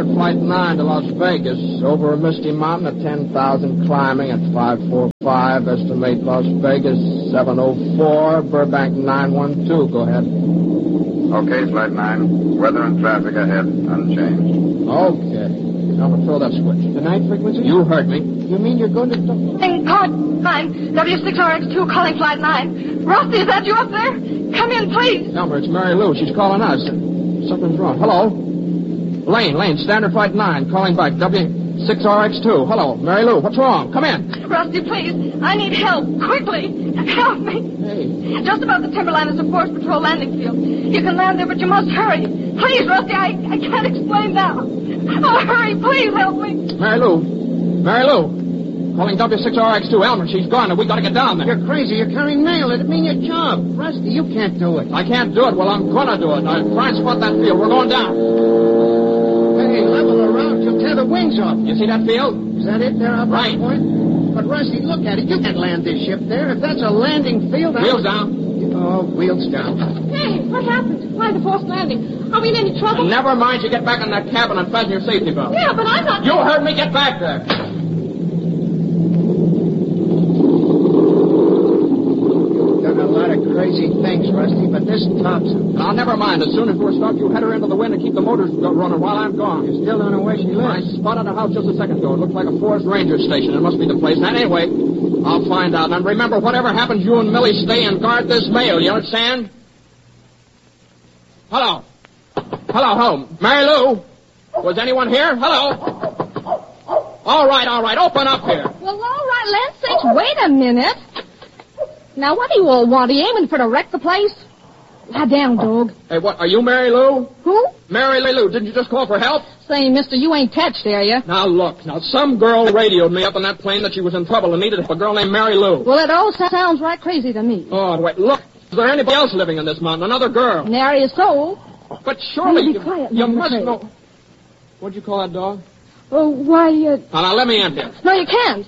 Standard Flight 9 to Las Vegas. Over a misty mountain at 10,000 climbing at 545. Estimate Las Vegas 704. Burbank 912. Go ahead. Okay, Flight 9. Weather and traffic ahead. Unchanged. Okay. Now, throw that switch. The night frequency? You heard me. You mean you're going to... Card 9, W6RX2 calling Flight 9. Rusty, is that you up there? Come in, please. Elmer, it's Mary Lou. She's calling us. Something's wrong. Hello? Lane, Standard Flight 9, calling back. W6RX2. Hello, Mary Lou, what's wrong? Come in. Rusty, please. I need help. Quickly. Help me. Hey. Just about the Timberline is a Force Patrol landing field. You can land there, but you must hurry. Please, Rusty, I can't explain now. Oh, hurry, please help me. Mary Lou. Calling W6RX2. Elmer, she's gone, and we got to get down there. You're crazy. You're carrying mail. It'd mean your job. Rusty, you can't do it. I can't do it. Well, I'm going to do it. Now, try and spot that field. We're going down. Hey, level around. You'll tear the wings off. You see that field? Is that it there up Right. on point? But, Rusty, look at it. You can't land this ship there. If that's a landing field... Wheels down. Oh, wheels down. Hey, what happened? Why the forced landing? Are we in any trouble? Never mind. You get back in that cabin and fasten your safety belt. Yeah, but I'm not... You heard me. Get back there. Done a lot of crazy things, Rusty, but this tops it. Now, never mind. As soon as we're stopped, you head her into the wind and keep the motors running while I'm gone. You still don't know where she I lives. spotted a house just a second ago. It looked like a forest ranger station. It must be the place. And anyway, I'll find out. And remember, whatever happens, you and Millie stay and guard this mail. You understand? Hello. Hello. Mary Lou? Was anyone here? Hello. All right. Open up here. Well, all right, Lance Sakes, wait a minute. Now, what do you all want? Are you aiming for to wreck the place? Lie down, dog. Hey, what? Are you Mary Lou? Who? Mary Lou, didn't you just call for help? Say, mister, you ain't touched, are you? Now, look. Some girl radioed me up on that plane that she was in trouble and needed a girl named Mary Lou. Well, it all sounds right crazy to me. Oh, wait, look. Is there anybody else living in this mountain? Another girl? Nary a soul. But surely Be quiet, you Mama must Craig. know. What'd you call that dog? Oh, why, Now, let me in here. No, you can't.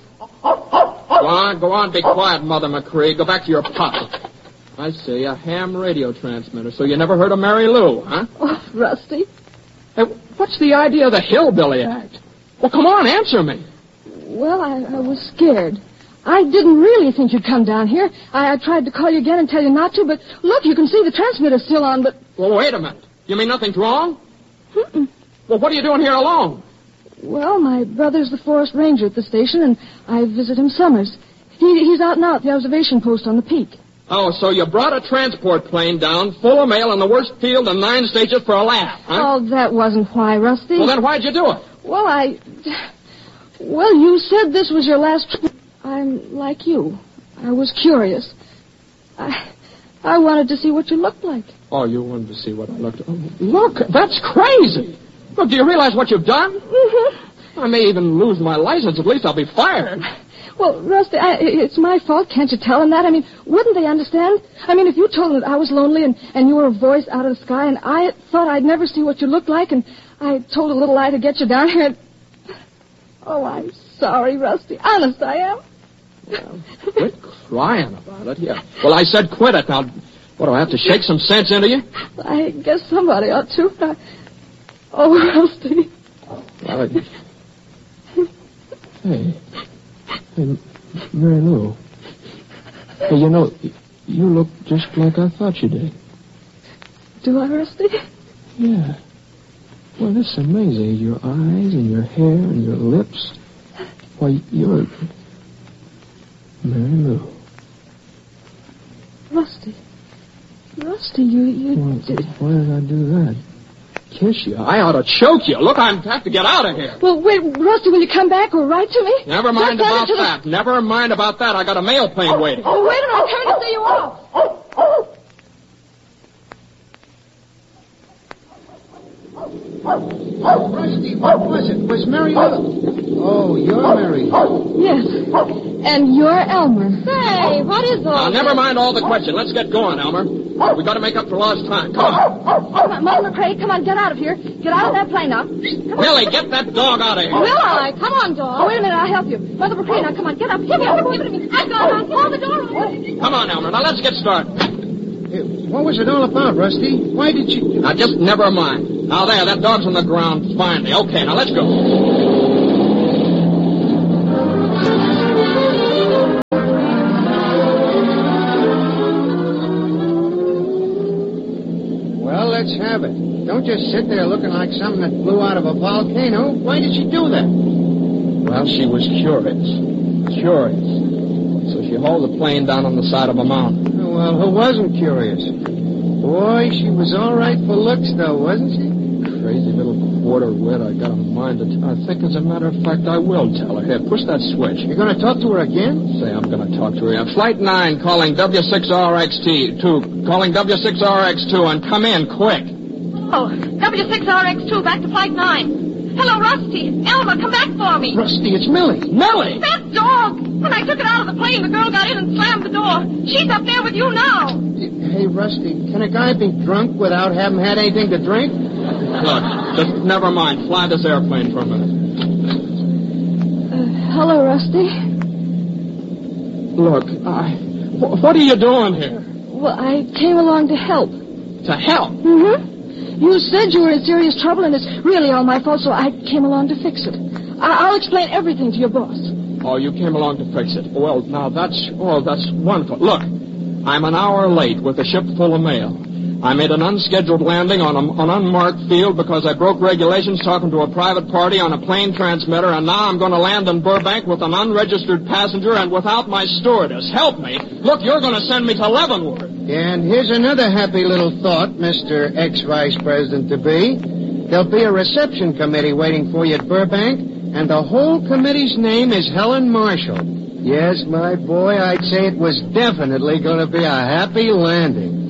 Go on, be quiet, Mother McCree. Go back to your pocket. I see, a ham radio transmitter. So you never heard of Mary Lou, huh? Oh, Rusty. Hey, what's the idea of the Hillbilly Act? Well, come on, answer me. Well, I was scared. I didn't really think you'd come down here. I tried to call you again and tell you not to, but look, you can see the transmitter's still on, but... Well, wait a minute. You mean nothing's wrong? Mm-mm. Well, what are you doing here alone? Well, my brother's the forest ranger at the station, and I visit him summers. He's out now at the observation post on the peak. Oh, so you brought a transport plane down full of mail in the worst field in 9 states just for a laugh, huh? Oh, that wasn't why, Rusty. Well, then why'd you do it? Well, you said this was your last trip. I'm like you. I was curious. I wanted to see what you looked like. Oh, you wanted to see what I looked... Oh, look, that's crazy. Look, do you realize what you've done? Mm-hmm. I may even lose my license. At least I'll be fired. Well, Rusty, it's my fault. Can't you tell them that? I mean, wouldn't they understand? I mean, if you told them that I was lonely and you were a voice out of the sky and I thought I'd never see what you looked like and I told a little lie to get you down here and... Oh, I'm sorry, Rusty. Honest, I am. Well, quit crying about it. Yeah. Well, I said quit it. Now, what, do I have to shake some sense into you? I guess somebody ought to. Oh, Rusty. Well, Hey, Mary Lou. Hey, you know, you look just like I thought you did. Do I, Rusty? Yeah. Well, this is amazing. Your eyes and your hair and your lips. Why, you're... Mary Lou. Rusty, you Well, did... why did I do that? Kiss you? I ought to choke you. Look, I have to get out of here. Well, wait, Rusty, will you come back or write to me? Never mind about that. Never mind about that. I got a mail plane waiting. Oh, wait a minute, I'm coming to see you off. Rusty, what was it? Was Mary Lou? Oh, you're Mary. Yes, and you're Elmer. Say, what is all Now, never mind all the question. Let's get going, Elmer. We got to make up for lost time. Come on. Come on, Mother McCrae, come on, get out of here. Get out of that plane now. Come on. Millie, get that dog out of here. Will I? Come on, dog. Oh, wait a minute, I'll help you. Mother McCrae, now come on, get up. Give it to me. I got it. Hold the door open. Come on, Elmer. Now, let's get started. What was it all about, Rusty? Why did you... Now, just never mind. Now, there, that dog's on the ground finally. Okay, now let's go. Well, let's have it. Don't just sit there looking like something that blew out of a volcano. Why did she do that? Well, she was curious. So she hauled the plane down on the side of a mountain. Well, who wasn't curious? Boy, she was all right for looks, though, wasn't she? Crazy little quarter wit. I got a mind to... I think, as a matter of fact, I will tell her. Here, push that switch. You're going to talk to her again? Say, I'm going to talk to her. Flight 9 calling W6RX2. Calling W6RX2 and come in quick. Oh, W6RX2, back to Flight 9. Hello, Rusty. Elmer, come back for me. Rusty, it's Millie. Millie! That dog! When I took it out of the plane, the girl got in and slammed the door. She's up there with you now. Hey, Rusty, can a guy be drunk without having had anything to drink? Look, just never mind. Fly this airplane for a minute. Hello, Rusty. Look, what are you doing here? Well, I came along to help. To help? Mm-hmm. You said you were in serious trouble, and it's really all my fault, so I came along to fix it. I'll explain everything to your boss. Oh, you came along to fix it. Well, now that's wonderful. Look, I'm an hour late with a ship full of mail. I made an unscheduled landing on an unmarked field because I broke regulations talking to a private party on a plane transmitter, and now I'm going to land in Burbank with an unregistered passenger and without my stewardess. Help me. Look, you're going to send me to Leavenworth. And here's another happy little thought, Mr. Ex-Vice President-to-be. There'll be a reception committee waiting for you at Burbank, and the whole committee's name is Helen Marshall. Yes, my boy, I'd say it was definitely going to be a happy landing.